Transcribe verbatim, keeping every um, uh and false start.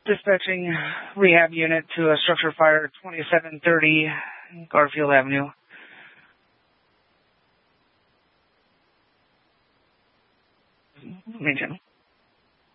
Dispatching rehab unit to a structure fire twenty-seven thirty Garfield Avenue. Maintain.